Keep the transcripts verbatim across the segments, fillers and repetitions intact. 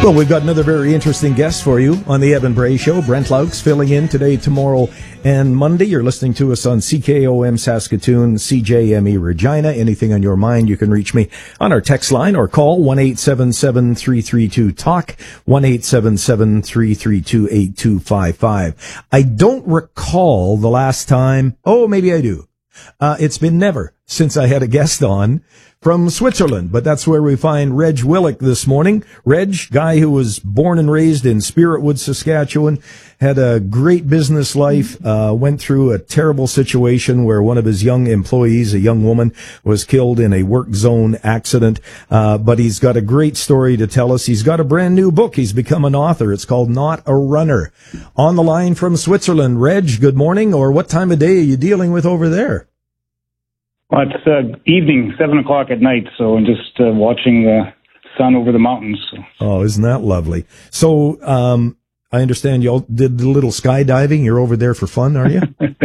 Well, we've got another very interesting guest for you on the Evan Bray Show. Brent Laux filling in today, tomorrow, and Monday. You're listening to us on C K O M Saskatoon, C J M E Regina. Anything on your mind, you can reach me on our text line or call one eight seven seven, three three two, talk, one eight seven seven, three three two, eight two five five. I don't recall the last time, oh, maybe I do. Uh, it's been never since I had a guest on from Switzerland, but that's where we find Reg Willick this morning. Reg, guy who was born and raised in Spiritwood, Saskatchewan, had a great business life, uh, went through a terrible situation where one of his young employees, a young woman, was killed in a work zone accident. Uh, but he's got a great story to tell us. He's got a brand new book. He's become an author. It's called Not a Runner. On the line from Switzerland, Reg, good morning, or what time of day are you dealing with over there? Well, it's uh, evening, seven o'clock at night, so I'm just uh, watching the sun over the mountains. So. Oh, isn't that lovely? So, um, I understand you all did a little skydiving. You're over there for fun, are you?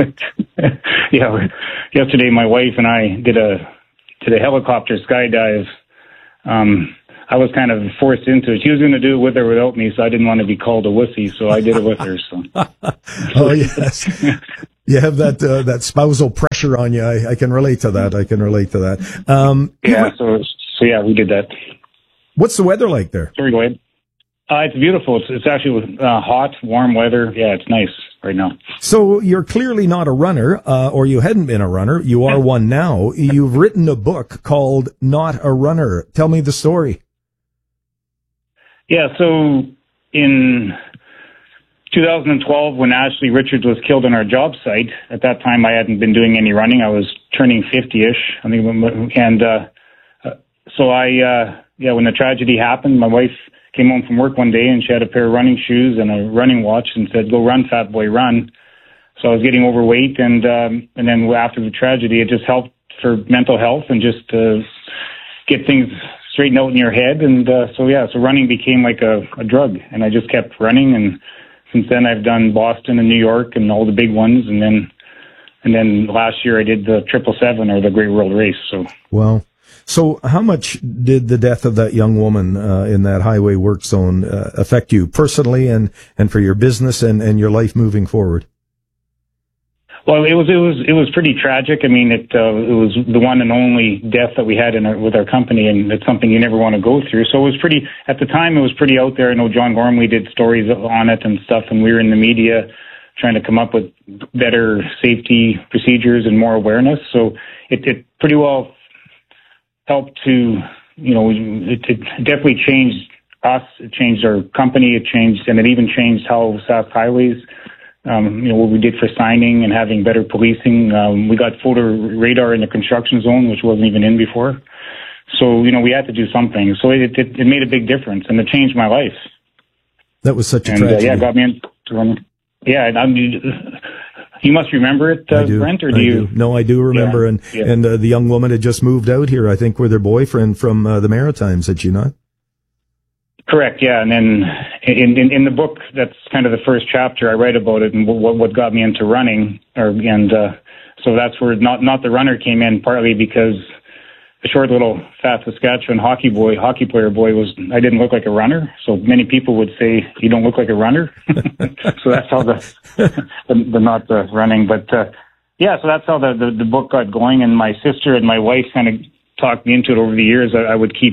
Yeah. Yesterday, my wife and I did a did a helicopter skydive. Um, I was kind of forced into it. She was going to do it with or without me, so I didn't want to be called a wussy, so I did it with her. So. Oh, yes. You have that uh, that spousal pressure on you. I, I can relate to that. I can relate to that. Um, yeah, so so yeah, we did that. What's the weather like there? Sorry, go ahead. Uh, it's beautiful. It's, it's actually uh, hot, warm weather. Yeah, it's nice right now. So you're clearly not a runner, uh, or you hadn't been a runner. You are one now. You've written a book called Not a Runner. Tell me the story. Yeah, so in two thousand twelve, when Ashley Richards was killed on our job site, at that time I hadn't been doing any running. I was turning fifty-ish, I think, and uh, so I, uh, yeah, when the tragedy happened, my wife came home from work one day and she had a pair of running shoes and a running watch and said, "Go run, fat boy, run." So I was getting overweight, and um, and then after the tragedy, it just helped for mental health and just to get things straightened out in your head. And uh, so yeah, so running became like a, a drug, and I just kept running. And since then, I've done Boston and New York and all the big ones, and then and then last year I did the Triple Seven, or the Great World Race. So well. So how much did the death of that young woman uh, in that highway work zone uh, affect you personally and, and for your business and, and your life moving forward? Well, it was it was it was pretty tragic. I mean, it uh, it was the one and only death that we had in our, with our company, and it's something you never want to go through. So it was pretty at the time. It was pretty out there. I know John Gormley did stories on it and stuff, and we were in the media trying to come up with better safety procedures and more awareness. So it, it pretty well helped to, you know, it, it definitely changed us. It changed our company. It changed, and it even changed how Sask Highways. Um, you know, what we did for signing and having better policing. Um, we got photo radar in the construction zone, which wasn't even in before. So, you know, we had to do something. So it, it, it made a big difference, and it changed my life. That was such a and, tragedy. Uh, yeah, got me into running. Yeah, and I'm, you must remember it, uh, I do. Brent, or do I you? do. No, I do remember. Yeah, and yeah. and uh, the young woman had just moved out here, I think, with her boyfriend from uh, the Maritimes, had she not? Correct, yeah. And then in, in in the book, that's kind of the first chapter. I write about it and what what got me into running, or and uh, so that's where not not the runner came in, partly because the short little fat Saskatchewan hockey boy, hockey player boy was I didn't look like a runner. So many people would say you don't look like a runner. So that's how the the, the not the running, but uh, yeah. So that's how the, the the book got going. And my sister and my wife kind of talked me into it over the years. I, I would keep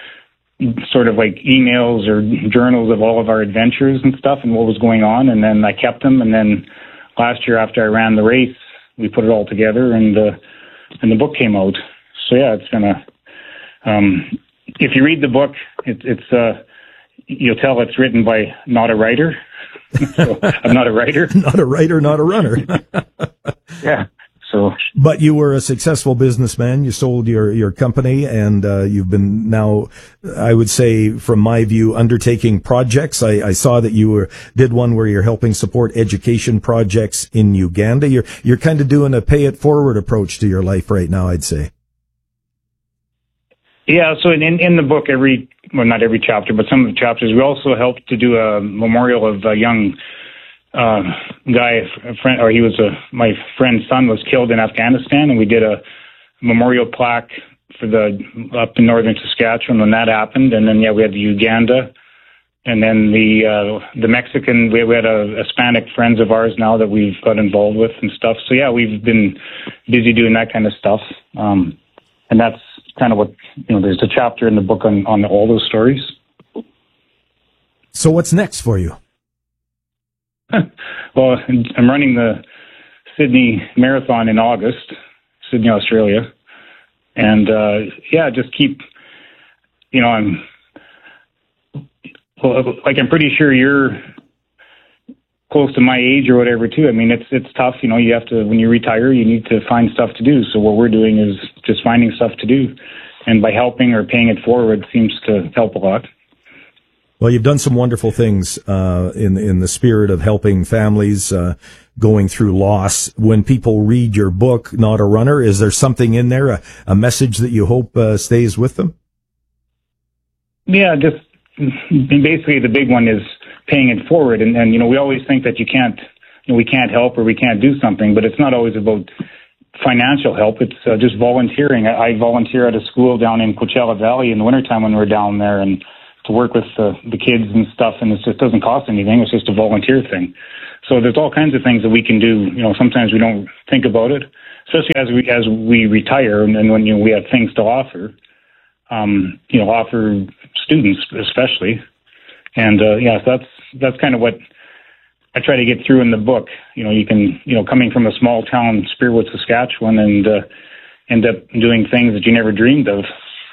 sort of like emails or journals of all of our adventures and stuff and what was going on. And then I kept them. And then last year after I ran the race, we put it all together and, uh, and the book came out. So yeah, it's been a, um, if you read the book, it, it's, uh, you'll tell it's written by not a writer. So I'm not a writer. Not a writer, not a runner. Yeah. So, but you were a successful businessman. You sold your, your company, and uh, you've been now, I would say, from my view, undertaking projects. I, I saw that you were did one where you're helping support education projects in Uganda. You're you're kind of doing a pay it forward approach to your life right now, I'd say. Yeah. So in in the book, every well, not every chapter, but some of the chapters, we also helped to do a memorial of a young. Uh, guy, a friend, or he was a, my friend's son was killed in Afghanistan, and we did a memorial plaque for the, up in northern Saskatchewan when that happened. And then, yeah, we had the Uganda And then the uh, the Mexican, we, we had a Hispanic friends of ours now that we've got involved with and stuff. So yeah, we've been busy doing that kind of stuff. Um, and that's kind of what, you know, there's a chapter in the book on, on all those stories. So what's next for you? Well, I'm running the Sydney Marathon in August, Sydney, Australia. And uh, yeah, just keep, you know, I'm, well, like I'm pretty sure you're close to my age or whatever too. I mean, it's it's tough. You know, you have to, when you retire, you need to find stuff to do. So what we're doing is just finding stuff to do, and by helping or paying it forward seems to help a lot. Well, you've done some wonderful things uh, in in the spirit of helping families uh, going through loss. When people read your book, Not a Runner, is there something in there, a, a message that you hope uh, stays with them? Yeah, just. And basically, the big one is paying it forward. And, and, you know, we always think that you can't, you know, we can't help or we can't do something, but it's not always about financial help. It's uh, just volunteering. I, I volunteer at a school down in Coachella Valley in the wintertime when we're down there, and to work with uh, the kids and stuff. And it just doesn't cost anything. It's just a volunteer thing. So there's all kinds of things that we can do. You know, sometimes we don't think about it, especially as we, as we retire and then when, you know, we have things to offer. Um, you know, offer students especially. And, uh, yeah, so that's, that's kind of what I try to get through in the book. You know, you can, you know, coming from a small town, Spearwood, Saskatchewan, and, uh, end up doing things that you never dreamed of.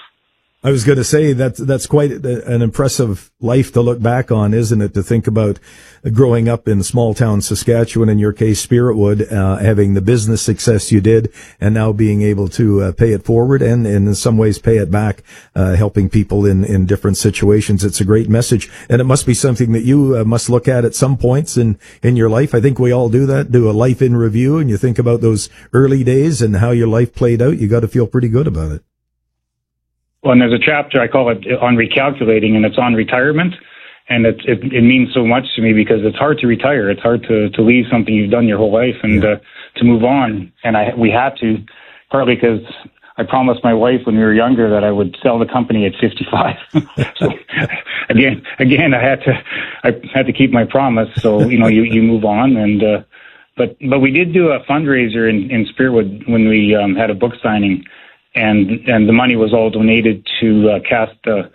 I was going to say that that's quite an impressive life to look back on, isn't it? To think about growing up in small town Saskatchewan, in your case, Spiritwood, uh, having the business success you did, and now being able to uh, pay it forward and, and in some ways pay it back, uh, helping people in, in different situations. It's a great message, and it must be something that you uh, must look at at some points in, in your life. I think we all do that, do a life in review, and you think about those early days and how your life played out. You got to feel pretty good about it. Well, and there's a chapter, I call it on recalculating, and it's on retirement. And it, it, it means so much to me because it's hard to retire. It's hard to, to leave something you've done your whole life and yeah. uh, to move on. And I, we had to, partly because I promised my wife when we were younger that I would sell the company at fifty-five. So again, again, I had to, I had to keep my promise. So, you know, you, you move on. And, uh, but, but we did do a fundraiser in, in Spiritwood when we um, had a book signing. And and the money was all donated to uh, cast the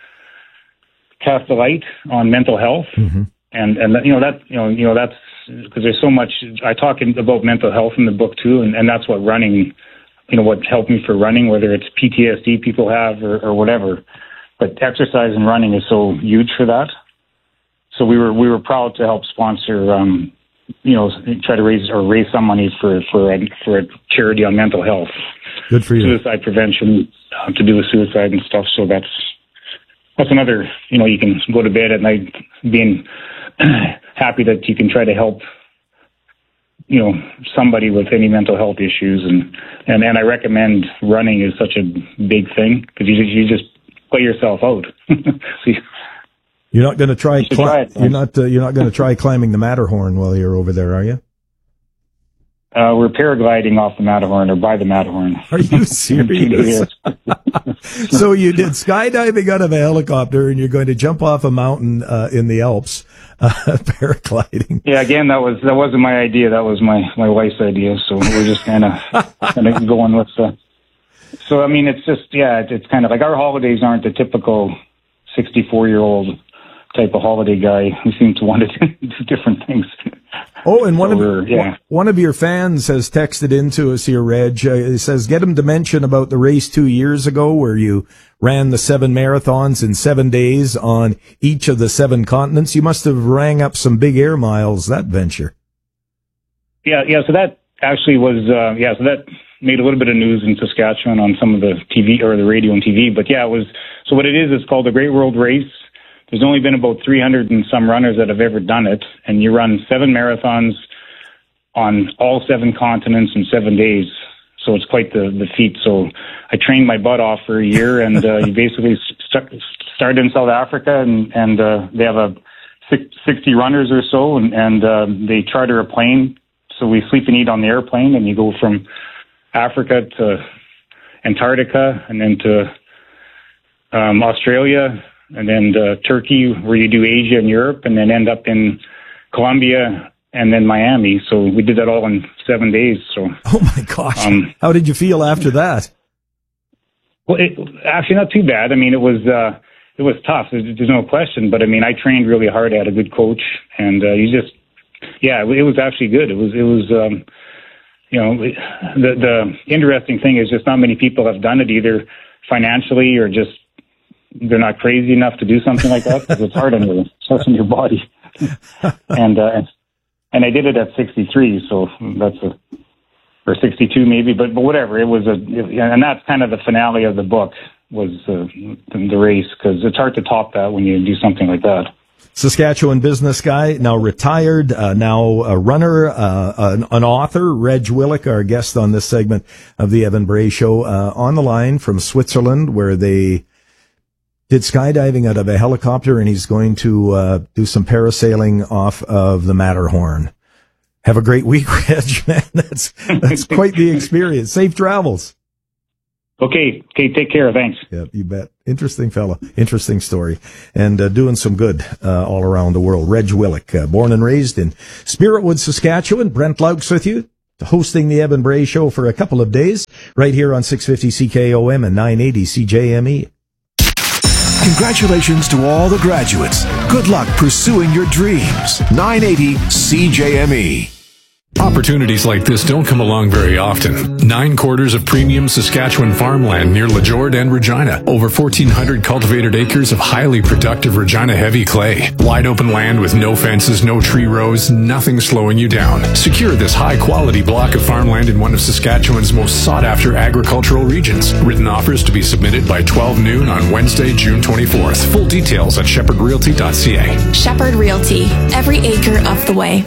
cast the light on mental health, mm-hmm. and and you know that you know you know that's because there's so much. I talk in, about mental health in the book too, and, and that's what running, you know, what helped me for running, whether it's P T S D people have or, or whatever. But exercise and running is so huge for that. So we were we were proud to help sponsor, um, you know, try to raise or raise some money for for a, for a charity on mental health. Good for you. Suicide prevention, uh, to do with suicide and stuff. So that's that's another, you know, you can go to bed at night being happy that you can try to help, you know, somebody with any mental health issues. And, and, and I recommend running is such a big thing because you, you just play yourself out. So you, you're not going to try, you cli- try it, you're not, uh, you're not going to try climbing the Matterhorn while you're over there, are you? Uh, we're paragliding off the Matterhorn or by the Matterhorn. Are you serious? So you did skydiving out of a helicopter and you're going to jump off a mountain, uh, in the Alps, uh, paragliding. Yeah, again, that was, that wasn't my idea. That was my, my wife's idea. So we're just kind of, kind of going with the, so I mean, it's just, yeah, it's kind of like our holidays aren't the typical sixty-four year old type of holiday guy who seems to want to do different things. Oh, and one so of yeah. one of your fans has texted into us here, Reg. Uh, he says, get him to mention about the race two years ago where you ran the seven marathons in seven days on each of the seven continents. You must have rang up some big air miles, that venture. Yeah, yeah. So that actually was, uh, yeah, so that made a little bit of news in Saskatchewan on some of the T V or the radio and T V. But yeah, it was, so what it is, it's called the Great World Race. There's only been about three hundred and some runners that have ever done it, and you run seven marathons on all seven continents in seven days. So it's quite the, the feat. So I trained my butt off for a year, and uh, you basically st- started in South Africa, and, and uh, they have a sixty runners or so, and, and uh, they charter a plane. So we sleep and eat on the airplane, and you go from Africa to Antarctica, and then to um, Australia, and then uh, Turkey, where you do Asia and Europe, and then end up in Colombia and then Miami. So we did that all in seven days. So oh my gosh, um, how did you feel after that? Well, it, actually, not too bad. I mean, it was uh, it was tough. There's, there's no question. But I mean, I trained really hard. I had a good coach, and uh, you just, yeah, it, it was actually good. It was, it was, um, you know, the the interesting thing is just not many people have done it either financially or just they're not crazy enough to do something like that because it's hard on you, it's on your body. and uh, and I did it at sixty-three, so that's a. Or sixty-two maybe, but but whatever. It was a, it, and that's kind of the finale of the book was uh, the, the race, because it's hard to top that when you do something like that. Saskatchewan business guy, now retired, uh, now a runner, uh, an, an author, Reg Willick, our guest on this segment of the Evan Bray Show, uh, on the line from Switzerland, where they did skydiving out of a helicopter, and he's going to uh, do some parasailing off of the Matterhorn. Have a great week, Reg, man. That's, that's quite the experience. Safe travels. Okay. Okay. Take care. Thanks. Yeah, you bet. Interesting fellow. Interesting story. And uh, doing some good uh, all around the world. Reg Willick, uh, born and raised in Spiritwood, Saskatchewan. Brent Laux with you, hosting the Evan Bray Show for a couple of days right here on six fifty C K O M and nine eighty C J M E. Congratulations to all the graduates. Good luck pursuing your dreams. nine eighty C J M E. Opportunities like this don't come along very often. Nine quarters of premium Saskatchewan farmland near LeJord and Regina. Over fourteen hundred cultivated acres of highly productive Regina heavy clay. Wide open land with no fences, no tree rows, nothing slowing you down. Secure this high quality block of farmland in one of Saskatchewan's most sought after agricultural regions. Written offers to be submitted by twelve noon on Wednesday, June twenty-fourth. Full details at shepherd realty dot c a. Shepherd Realty. Every acre of the way.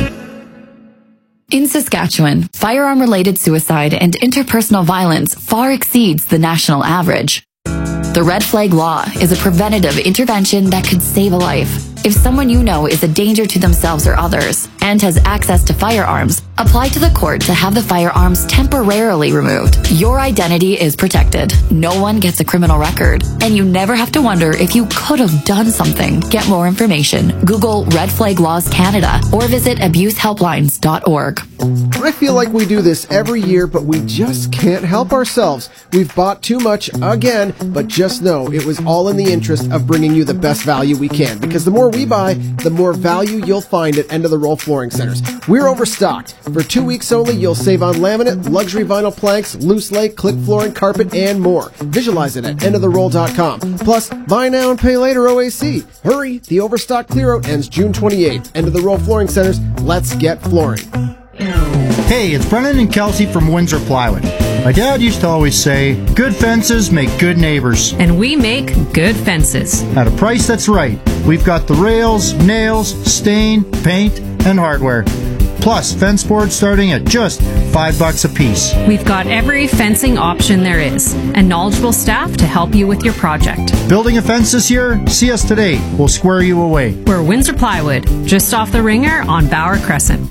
In Saskatchewan, firearm-related suicide and interpersonal violence far exceeds the national average. The Red Flag Law is a preventative intervention that could save a life. If someone you know is a danger to themselves or others and has access to firearms, apply to the court to have the firearms temporarily removed. Your identity is protected. No one gets a criminal record, and you never have to wonder if you could have done something. Get more information. Google Red Flag Laws Canada or visit abuse helplines dot org. I feel like we do this every year, but we just can't help ourselves. We've bought too much again, but just know it was all in the interest of bringing you the best value we can, because the more we buy, the more value you'll find at End of the Roll Flooring Centers. We're overstocked. For two weeks only, you'll save on laminate, luxury vinyl planks, loose lay, click flooring, carpet, and more. Visualize it at end of the roll dot com. Plus, buy now and pay later O A C. Hurry, the overstock clear-out ends June twenty-eighth. End of the Roll Flooring Centers. Let's get flooring. Hey, it's Brennan and Kelsey from Windsor Plywood. My dad used to always say, good fences make good neighbors. And we make good fences. At a price that's right. We've got the rails, nails, stain, paint, and hardware. Plus, fence boards starting at just five bucks a piece. We've got every fencing option there is, and knowledgeable staff to help you with your project. Building a fence this year? See us today. We'll square you away. We're Windsor Plywood, just off the Ringer on Bauer Crescent.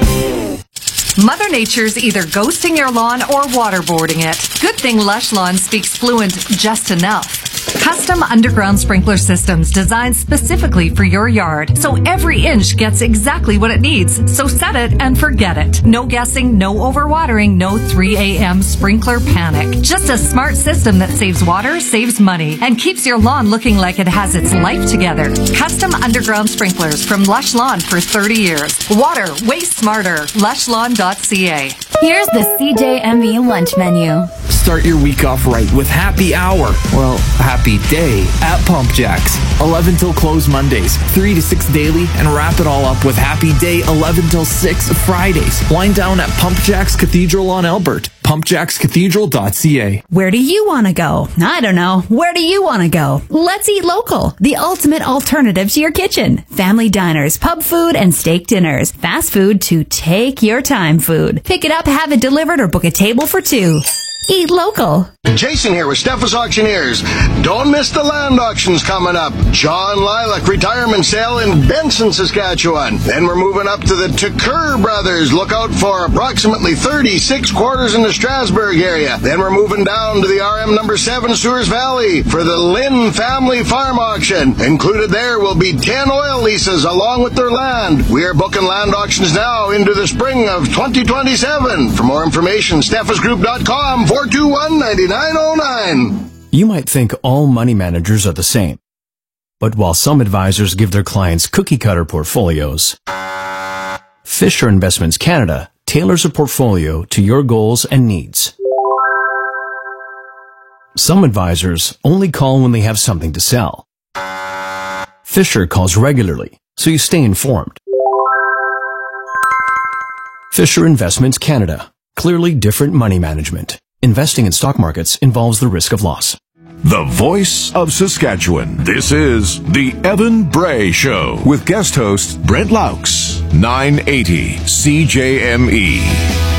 Mother Nature's either ghosting your lawn or waterboarding it. Good thing Lush Lawn speaks fluent just enough. Custom underground sprinkler systems designed specifically for your yard, so every inch gets exactly what it needs. So set it and forget it. No guessing, no overwatering, no three a.m. sprinkler panic. Just a smart system that saves water, saves money, and keeps your lawn looking like it has its life together. Custom underground sprinklers from Lush Lawn for thirty years. Water, way smarter. lush lawn dot c a. Here's the C J M E lunch menu. Start your week off right with happy hour. Well, happy day at Pump Jacks. eleven till close Mondays, three to six daily, and wrap it all up with happy day eleven till six Fridays. Wind down at Pump Jacks Cathedral on Albert. pump jacks cathedral dot c a. Where do you want to go? I don't know. Where do you want to go? Let's eat local. The ultimate alternative to your kitchen. Family diners, pub food, and steak dinners. Fast food to take your time food. Pick it up, have it delivered, or book a table for two. Eat local. Jason here with Steffes Auctioneers. Don't miss the land auctions coming up. John Lilac retirement sale in Benson, Saskatchewan. Then we're moving up to the Tucker Brothers. Look out for approximately thirty-six quarters in the Strasbourg area. Then we're moving down to the R M number seven Sewers Valley for the Lynn Family Farm Auction. Included there will be ten oil leases along with their land. We are booking land auctions now into the spring of twenty twenty-seven. For more information, steffes group dot com, four two one, nine nine oh nine. You might think all money managers are the same. But while some advisors give their clients cookie-cutter portfolios, Fisher Investments Canada tailors a portfolio to your goals and needs. Some advisors only call when they have something to sell. Fisher calls regularly, so you stay informed. Fisher Investments Canada. Clearly different money management. Investing in stock markets involves the risk of loss. The voice of Saskatchewan. This is The Evan Bray Show with guest host Brent Laux. nine eighty C J M E.